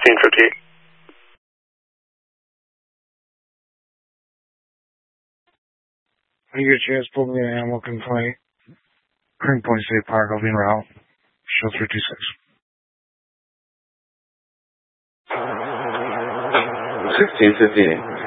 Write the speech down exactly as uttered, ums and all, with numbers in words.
fifteen fifty-eight. When you get a chance, pull me an animal complaint. Green Point State Park, I'll be en route. Show three two six. sixteen fifty-eight.